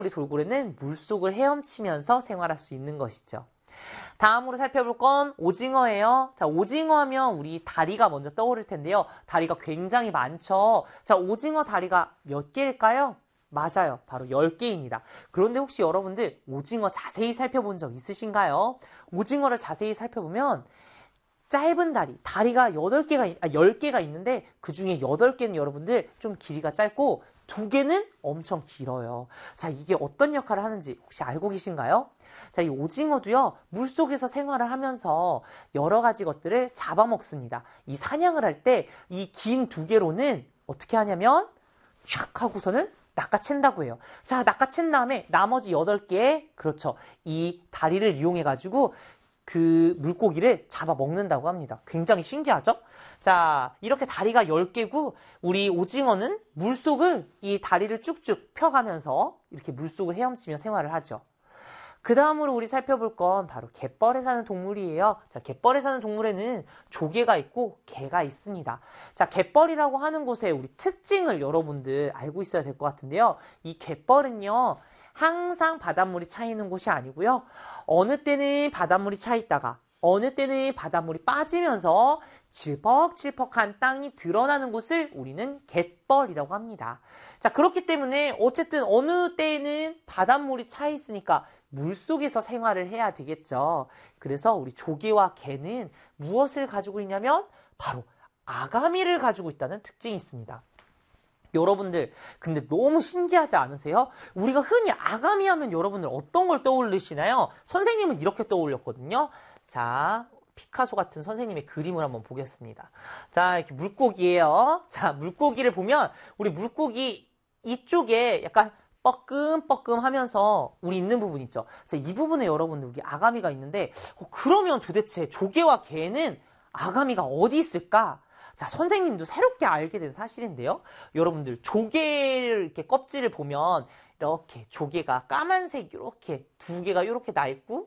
우리 돌고래는 물속을 헤엄치면서 생활할 수 있는 것이죠. 다음으로 살펴볼 건 오징어예요. 자, 오징어 하면 우리 다리가 먼저 떠오를 텐데요. 다리가 굉장히 많죠. 자, 오징어 다리가 몇 개일까요? 맞아요. 바로 10개입니다. 그런데 혹시 여러분들 오징어 자세히 살펴본 적 있으신가요? 오징어를 자세히 살펴보면 짧은 다리가 10개가 있는데 그 중에 8개는 여러분들 좀 길이가 짧고 2개는 엄청 길어요. 자, 이게 어떤 역할을 하는지 혹시 알고 계신가요? 자, 이 오징어도요, 물속에서 생활을 하면서 여러 가지 것들을 잡아먹습니다. 이 사냥을 할 때 이 긴 2개로는 어떻게 하냐면 촥 하고서는 낚아챈다고 해요. 자, 낚아챈 다음에 나머지 8개, 그렇죠. 이 다리를 이용해가지고 그 물고기를 잡아먹는다고 합니다. 굉장히 신기하죠? 자, 이렇게 다리가 10개고 우리 오징어는 물속을 이 다리를 쭉쭉 펴가면서 이렇게 물속을 헤엄치며 생활을 하죠. 그 다음으로 우리 살펴볼 건 바로 갯벌에 사는 동물이에요. 자, 갯벌에 사는 동물에는 조개가 있고 개가 있습니다. 자, 갯벌이라고 하는 곳에 우리 특징을 여러분들 알고 있어야 될 것 같은데요. 이 갯벌은요, 항상 바닷물이 차 있는 곳이 아니고요. 어느 때는 바닷물이 차 있다가 어느 때는 바닷물이 빠지면서 질퍽질퍽한 땅이 드러나는 곳을 우리는 갯벌이라고 합니다. 자, 그렇기 때문에 어쨌든 어느 때에는 바닷물이 차 있으니까 물속에서 생활을 해야 되겠죠. 그래서 우리 조개와 개는 무엇을 가지고 있냐면 바로 아가미를 가지고 있다는 특징이 있습니다. 여러분들 근데 너무 신기하지 않으세요? 우리가 흔히 아가미 하면 여러분들 어떤 걸 떠올리시나요? 선생님은 이렇게 떠올렸거든요. 자, 피카소 같은 선생님의 그림을 한번 보겠습니다. 자, 이렇게 물고기예요. 자, 물고기를 보면 우리 물고기 이쪽에 약간 뻐끔뻐끔 하면서 우리 있는 부분 있죠. 자, 이 부분에 여러분들 우리 아가미가 있는데 그러면 도대체 조개와 개는 아가미가 어디 있을까? 자, 선생님도 새롭게 알게 된 사실인데요. 여러분들 조개를 이렇게 껍질을 보면 이렇게 조개가 까만색 이렇게 2개가 이렇게 나 있고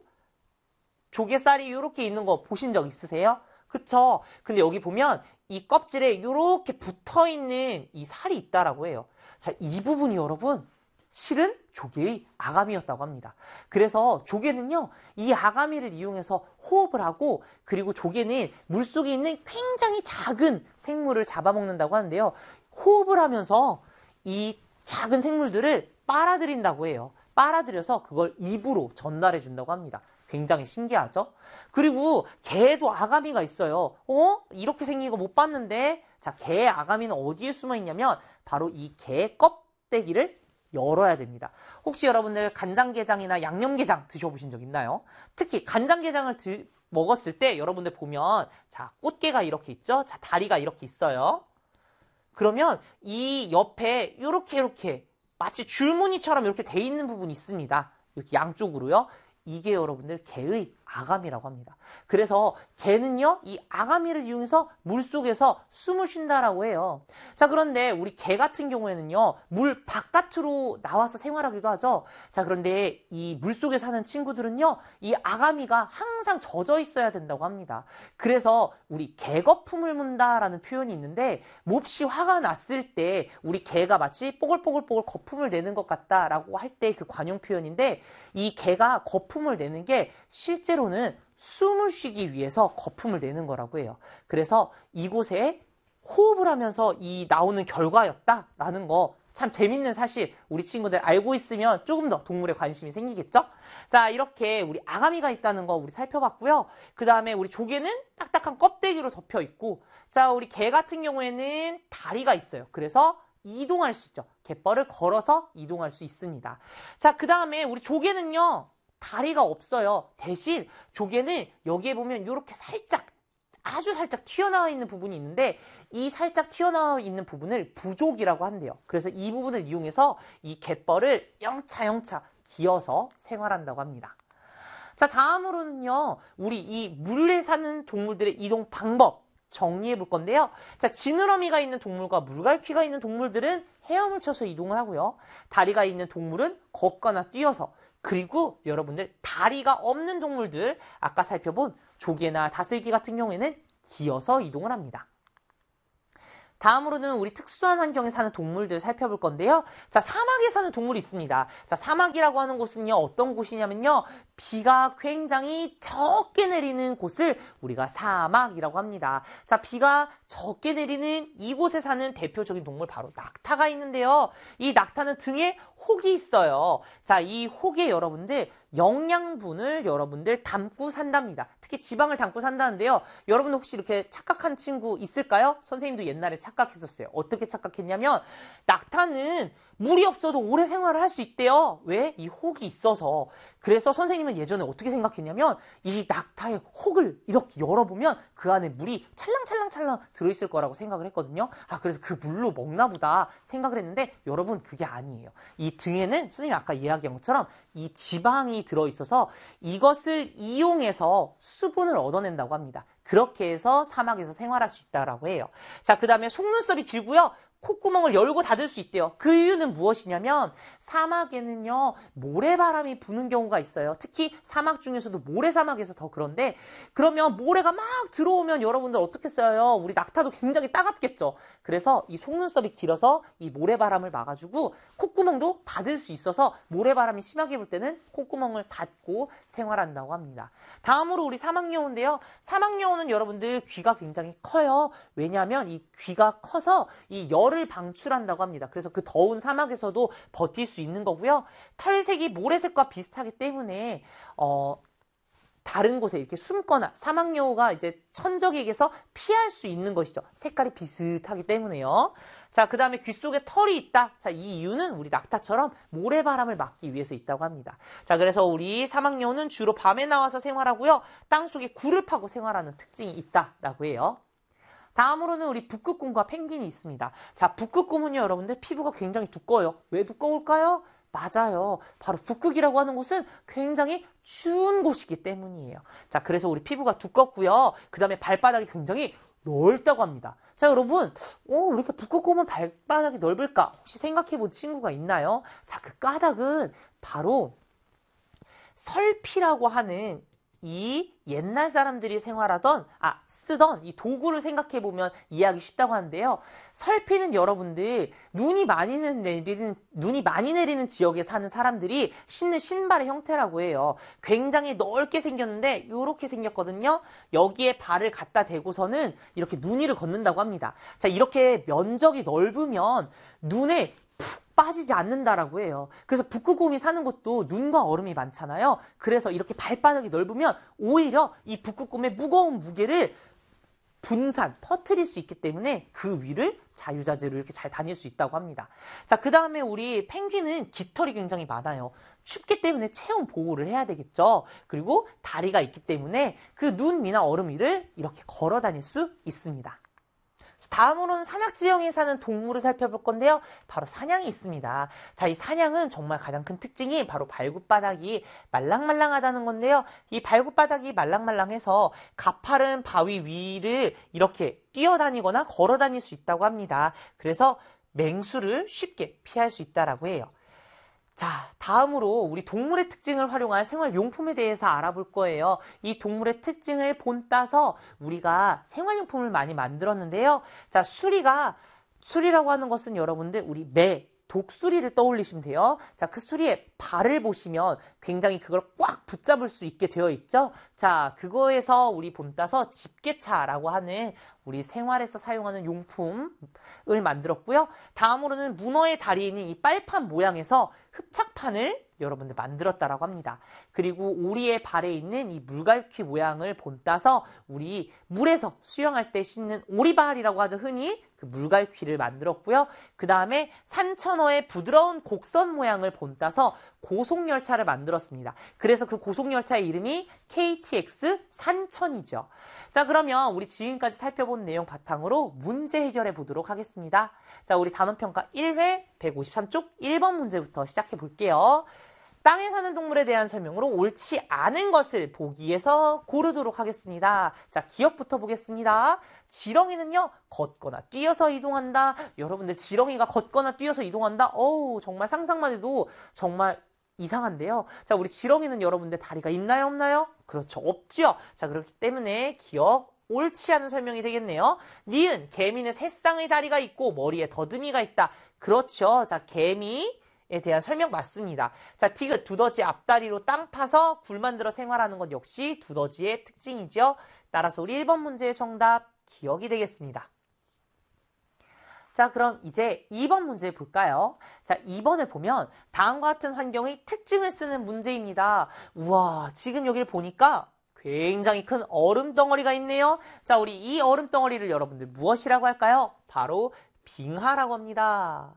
조개살이 이렇게 있는 거 보신 적 있으세요? 그쵸? 근데 여기 보면 이 껍질에 이렇게 붙어 있는 이 살이 있다라고 해요. 자, 이 부분이 여러분 실은 조개의 아가미였다고 합니다. 그래서 조개는요, 이 아가미를 이용해서 호흡을 하고, 그리고 조개는 물속에 있는 굉장히 작은 생물을 잡아먹는다고 하는데요. 호흡을 하면서 이 작은 생물들을 빨아들인다고 해요. 빨아들여서 그걸 입으로 전달해 준다고 합니다. 굉장히 신기하죠? 그리고 개도 아가미가 있어요. 이렇게 생긴 거 못 봤는데? 자, 개의 아가미는 어디에 숨어 있냐면 바로 이 개 껍데기를 열어야 됩니다. 혹시 여러분들 간장게장이나 양념게장 드셔보신 적 있나요? 특히 간장게장을 먹었을 때 여러분들 보면 자, 꽃게가 이렇게 있죠? 자, 다리가 이렇게 있어요. 그러면 이 옆에 이렇게 마치 줄무늬처럼 이렇게 돼 있는 부분이 있습니다. 이렇게 양쪽으로요. 이게 여러분들 개의 아가미라고 합니다. 그래서 개는요, 이 아가미를 이용해서 물속에서 숨을 쉰다라고 해요. 자, 그런데 우리 개 같은 경우에는요, 물 바깥으로 나와서 생활하기도 하죠. 자, 그런데 이 물속에 사는 친구들은요, 이 아가미가 항상 젖어 있어야 된다고 합니다. 그래서 우리 개거품을 문다라는 표현이 있는데, 몹시 화가 났을 때 우리 개가 마치 뽀글뽀글뽀글 거품을 내는 것 같다라고 할 때 그 관용 표현인데, 이 개가 거품을 내는 게 실제로는 숨을 쉬기 위해서 거품을 내는 거라고 해요. 그래서 이곳에 호흡을 하면서 이 나오는 결과였다라는 거 참 재밌는 사실 우리 친구들 알고 있으면 조금 더 동물에 관심이 생기겠죠? 자, 이렇게 우리 아가미가 있다는 거 우리 살펴봤고요. 그 다음에 우리 조개는 딱딱한 껍데기로 덮여 있고, 자, 우리 개 같은 경우에는 다리가 있어요. 그래서 이동할 수 있죠. 갯벌을 걸어서 이동할 수 있습니다. 자, 그 다음에 우리 조개는요, 다리가 없어요. 대신 조개는 여기에 보면 이렇게 살짝, 아주 살짝 튀어나와 있는 부분이 있는데 이 살짝 튀어나와 있는 부분을 부족이라고 한대요. 그래서 이 부분을 이용해서 이 갯벌을 영차 기어서 생활한다고 합니다. 자, 다음으로는요, 우리 이 물에 사는 동물들의 이동 방법 정리해 볼 건데요. 자, 지느러미가 있는 동물과 물갈퀴가 있는 동물들은 헤엄을 쳐서 이동을 하고요. 다리가 있는 동물은 걷거나 뛰어서, 그리고 여러분들 다리가 없는 동물들, 아까 살펴본 조개나 다슬기 같은 경우에는 기어서 이동을 합니다. 다음으로는 우리 특수한 환경에 사는 동물들 살펴볼 건데요. 자, 사막에 사는 동물이 있습니다. 자, 사막이라고 하는 곳은요, 어떤 곳이냐면요, 비가 굉장히 적게 내리는 곳을 우리가 사막이라고 합니다. 자, 비가 적게 내리는 이곳에 사는 대표적인 동물 바로 낙타가 있는데요. 이 낙타는 등에 혹이 있어요. 자, 이 혹에 여러분들 영양분을 여러분들 담고 산답니다. 특히 지방을 담고 산다는데요. 여러분 혹시 이렇게 착각한 친구 있을까요? 선생님도 옛날에 착각했었어요. 어떻게 착각했냐면 낙타는 물이 없어도 오래 생활을 할 수 있대요. 왜? 이 혹이 있어서. 그래서 선생님은 예전에 어떻게 생각했냐면 이 낙타의 혹을 이렇게 열어보면 그 안에 물이 찰랑찰랑찰랑 들어있을 거라고 생각을 했거든요. 아, 그래서 그 물로 먹나 보다 생각을 했는데 여러분 그게 아니에요. 이 등에는 선생님이 아까 이야기한 것처럼 이 지방이 들어있어서 이것을 이용해서 수분을 얻어낸다고 합니다. 그렇게 해서 사막에서 생활할 수 있다고 해요. 자, 그 다음에 속눈썹이 길고요. 콧구멍을 열고 닫을 수 있대요. 그 이유는 무엇이냐면 사막에는요, 모래바람이 부는 경우가 있어요. 특히 사막 중에서도 모래사막에서 더 그런데 그러면 모래가 막 들어오면 여러분들 어떻게 써요? 우리 낙타도 굉장히 따갑겠죠. 그래서 이 속눈썹이 길어서 이 모래바람을 막아주고 콧구멍도 닫을 수 있어서 모래바람이 심하게 불 때는 콧구멍을 닫고 생활한다고 합니다. 다음으로 우리 사막여우인데요. 사막여우는 여러분들 귀가 굉장히 커요. 왜냐하면 이 귀가 커서 이 열을 방출한다고 합니다. 그래서 그 더운 사막에서도 버틸 수 있는 거고요. 털색이 모래색과 비슷하기 때문에 다른 곳에 이렇게 숨거나 사막여우가 이제 천적에게서 피할 수 있는 것이죠. 색깔이 비슷하기 때문에요. 자, 그 다음에 귀 속에 털이 있다. 자, 이 이유는 우리 낙타처럼 모래바람을 막기 위해서 있다고 합니다. 자, 그래서 우리 사막여우는 주로 밤에 나와서 생활하고요. 땅속에 굴을 파고 생활하는 특징이 있다라고 해요. 다음으로는 우리 북극곰과 펭귄이 있습니다. 자, 북극곰은요, 여러분들 피부가 굉장히 두꺼워요. 왜 두꺼울까요? 맞아요. 바로 북극이라고 하는 곳은 굉장히 추운 곳이기 때문이에요. 자, 그래서 우리 피부가 두껍고요. 그 다음에 발바닥이 굉장히 넓다고 합니다. 자, 여러분, 왜 이렇게 북극곰은 발바닥이 넓을까? 혹시 생각해 본 친구가 있나요? 자, 그 까닭은 바로 설피라고 하는 이 옛날 사람들이 쓰던 이 도구를 생각해보면 이해하기 쉽다고 하는데요. 설피는 여러분들 눈이 많이 내리는 지역에 사는 사람들이 신는 신발의 형태라고 해요. 굉장히 넓게 생겼는데 이렇게 생겼거든요. 여기에 발을 갖다 대고서는 이렇게 눈 위를 걷는다고 합니다. 자, 이렇게 면적이 넓으면 눈에 빠지지 않는다라고 해요. 그래서 북극곰이 사는 곳도 눈과 얼음이 많잖아요. 그래서 이렇게 발바닥이 넓으면 오히려 이 북극곰의 무거운 무게를 퍼뜨릴 수 있기 때문에 그 위를 자유자재로 이렇게 잘 다닐 수 있다고 합니다. 자, 그 다음에 우리 펭귄은 깃털이 굉장히 많아요. 춥기 때문에 체온 보호를 해야 되겠죠. 그리고 다리가 있기 때문에 그 눈 위나 얼음 위를 이렇게 걸어 다닐 수 있습니다. 다음으로는 산악지형에 사는 동물을 살펴볼 건데요. 바로 사냥이 있습니다. 자, 이 사냥은 정말 가장 큰 특징이 바로 발굽바닥이 말랑말랑하다는 건데요. 이 발굽바닥이 말랑말랑해서 가파른 바위 위를 이렇게 뛰어다니거나 걸어 다닐 수 있다고 합니다. 그래서 맹수를 쉽게 피할 수 있다라고 해요. 자, 다음으로 우리 동물의 특징을 활용한 생활용품에 대해서 알아볼 거예요. 이 동물의 특징을 본따서 우리가 생활용품을 많이 만들었는데요. 자, 수리라고 하는 것은 여러분들 우리 독수리를 떠올리시면 돼요. 자, 그 수리의 발을 보시면 굉장히 그걸 꽉 붙잡을 수 있게 되어 있죠. 자, 그거에서 우리 본따서 집게차라고 하는 우리 생활에서 사용하는 용품을 만들었고요. 다음으로는 문어의 다리에 있는 이 빨판 모양에서 흡착판을 여러분들 만들었다라고 합니다. 그리고 오리의 발에 있는 이 물갈퀴 모양을 본따서 우리 물에서 수영할 때 신는 오리발이라고 하죠. 흔히 그 물갈퀴를 만들었고요. 그 다음에 산천어의 부드러운 곡선 모양을 본따서 고속열차를 만들었습니다. 그래서 그 고속열차의 이름이 KTX 산천이죠. 자, 그러면 우리 지금까지 살펴본 내용 바탕으로 문제 해결해 보도록 하겠습니다. 자, 우리 단원평가 1회 153쪽 1번 문제부터 시작해 볼게요. 땅에 사는 동물에 대한 설명으로 옳지 않은 것을 보기에서 고르도록 하겠습니다. 자, 기억부터 보겠습니다. 지렁이는요, 걷거나 뛰어서 이동한다. 여러분들 지렁이가 걷거나 뛰어서 이동한다? 정말 상상만 해도 정말 이상한데요. 자, 우리 지렁이는 여러분들 다리가 있나요, 없나요? 그렇죠, 없죠. 자, 그렇기 때문에 기억 옳지 않은 설명이 되겠네요. 니은, 개미는 세 쌍의 다리가 있고 머리에 더듬이가 있다. 그렇죠. 자, 개미에 대한 설명 맞습니다. 자, 디귿, 두더지 앞다리로 땅 파서 굴 만들어 생활하는 것 역시 두더지의 특징이죠. 따라서 우리 1번 문제의 정답 기억이 되겠습니다. 자, 그럼 이제 2번 문제 볼까요? 자, 2번을 보면 다음과 같은 환경의 특징을 쓰는 문제입니다. 우와, 지금 여기를 보니까 굉장히 큰 얼음 덩어리가 있네요. 자, 우리 이 얼음 덩어리를 여러분들 무엇이라고 할까요? 바로 빙하라고 합니다.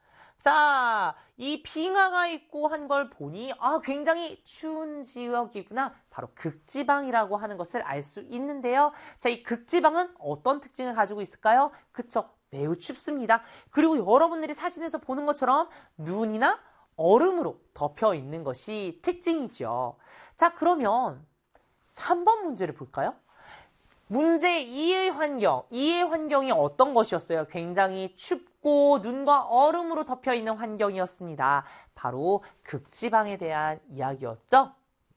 자, 이 빙하가 있고 한 걸 보니 굉장히 추운 지역이구나. 바로 극지방이라고 하는 것을 알 수 있는데요. 자, 이 극지방은 어떤 특징을 가지고 있을까요? 그쵸? 매우 춥습니다. 그리고 여러분들이 사진에서 보는 것처럼 눈이나 얼음으로 덮여 있는 것이 특징이죠. 자, 그러면 3번 문제를 볼까요? 문제 2의 환경이 어떤 것이었어요? 굉장히 춥고 눈과 얼음으로 덮여 있는 환경이었습니다. 바로 극지방에 대한 이야기였죠.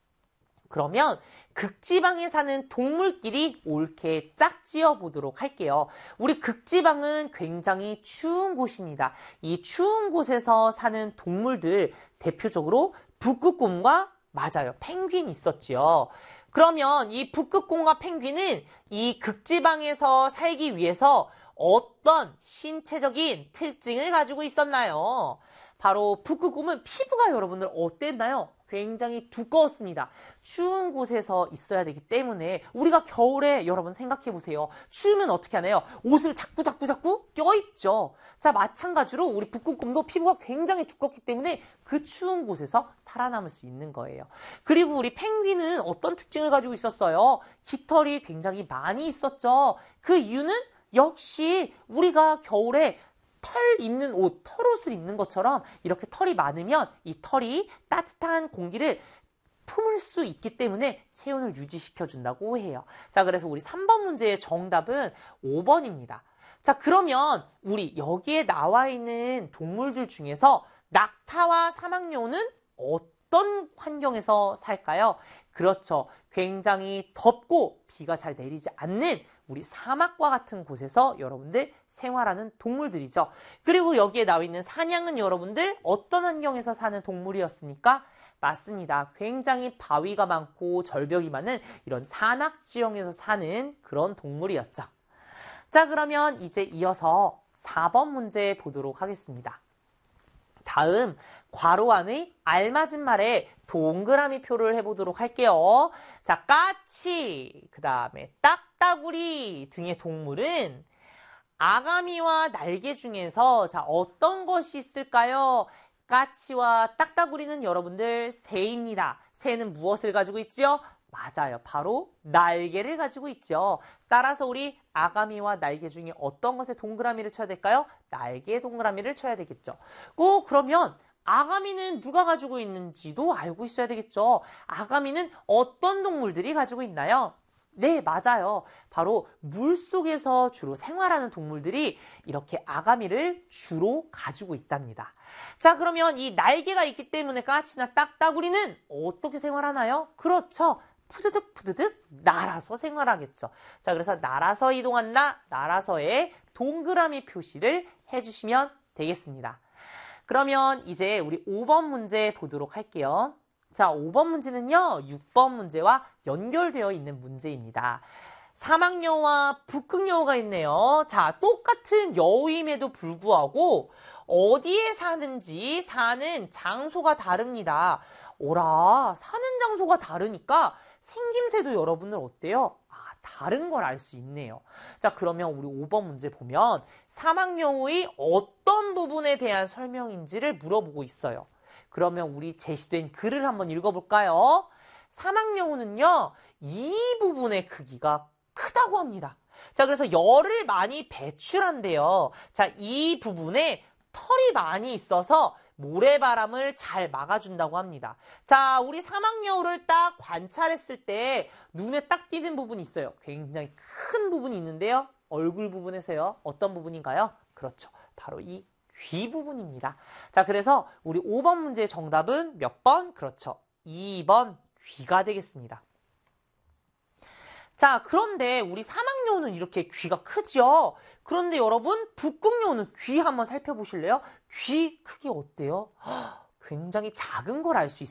그러면 극지방에 사는 동물끼리 옳게 짝지어 보도록 할게요. 우리 극지방은 굉장히 추운 곳입니다. 이 추운 곳에서 사는 동물들 대표적으로 북극곰과 맞아요. 펭귄이 있었지요. 그러면 이 북극곰과 펭귄은 이 극지방에서 살기 위해서 어떤 신체적인 특징을 가지고 있었나요? 바로 북극곰은 피부가 여러분들 어땠나요? 굉장히 두꺼웠습니다. 추운 곳에서 있어야 되기 때문에 우리가 겨울에 여러분 생각해 보세요. 추우면 어떻게 하나요? 옷을 자꾸 껴입죠. 자, 마찬가지로 우리 북극곰도 피부가 굉장히 두껍기 때문에 그 추운 곳에서 살아남을 수 있는 거예요. 그리고 우리 펭귄은 어떤 특징을 가지고 있었어요? 깃털이 굉장히 많이 있었죠. 그 이유는 역시 우리가 겨울에 털 있는 옷, 털옷을 입는 것처럼 이렇게 털이 많으면 이 털이 따뜻한 공기를 품을 수 있기 때문에 체온을 유지시켜준다고 해요. 자, 그래서 우리 3번 문제의 정답은 5번입니다. 자, 그러면 우리 여기에 나와 있는 동물들 중에서 낙타와 사막여우는 어떤 환경에서 살까요? 그렇죠. 굉장히 덥고 비가 잘 내리지 않는 우리 사막과 같은 곳에서 여러분들 생활하는 동물들이죠. 그리고 여기에 나와 있는 사냥은 여러분들 어떤 환경에서 사는 동물이었습니까? 맞습니다. 굉장히 바위가 많고 절벽이 많은 이런 산악 지형에서 사는 그런 동물이었죠. 자, 그러면 이제 이어서 4번 문제 보도록 하겠습니다. 다음 괄호 안의 알맞은 말에 동그라미 표를 해보도록 할게요. 자, 까치, 그 다음에 딱따구리 등의 동물은 아가미와 날개 중에서 자, 어떤 것이 있을까요? 까치와 딱따구리는 여러분들 새입니다. 새는 무엇을 가지고 있죠? 맞아요. 바로 날개를 가지고 있죠. 따라서 우리 아가미와 날개 중에 어떤 것에 동그라미를 쳐야 될까요? 날개에 동그라미를 쳐야 되겠죠. 그러면 아가미는 누가 가지고 있는지도 알고 있어야 되겠죠. 아가미는 어떤 동물들이 가지고 있나요? 네, 맞아요. 바로 물속에서 주로 생활하는 동물들이 이렇게 아가미를 주로 가지고 있답니다. 자, 그러면 이 날개가 있기 때문에 까치나 딱따구리는 어떻게 생활하나요? 그렇죠. 푸드득 날아서 생활하겠죠. 자, 그래서 날아서 이동한다, 날아서의 동그라미 표시를 해주시면 되겠습니다. 그러면 이제 우리 5번 문제 보도록 할게요. 자, 5번 문제는요, 6번 문제와 연결되어 있는 문제입니다. 사막여우와 북극여우가 있네요. 자, 똑같은 여우임에도 불구하고 어디에 사는지 사는 장소가 다릅니다. 오라, 사는 장소가 다르니까 생김새도 여러분들 어때요? 다른 걸 알 수 있네요. 자, 그러면 우리 5번 문제 보면 사막여우의 어떤 부분에 대한 설명인지를 물어보고 있어요. 그러면 우리 제시된 글을 한번 읽어볼까요? 사막여우는요, 이 부분의 크기가 크다고 합니다. 자, 그래서 열을 많이 배출한대요. 자, 이 부분에 털이 많이 있어서 모래바람을 잘 막아준다고 합니다. 자, 우리 사막여우를 딱 관찰했을 때 눈에 딱 띄는 부분이 있어요. 굉장히 큰 부분이 있는데요. 얼굴 부분에서요. 어떤 부분인가요? 그렇죠. 바로 이 귀 부분입니다. 자, 그래서 우리 5번 문제의 정답은 몇 번? 그렇죠. 2번 귀가 되겠습니다. 자, 그런데 우리 사막여우는 이렇게 귀가 크죠? 그런데 여러분, 북극여우는 귀 한번 살펴보실래요? 귀 크기 어때요? 굉장히 작은 걸 알 수 있어요.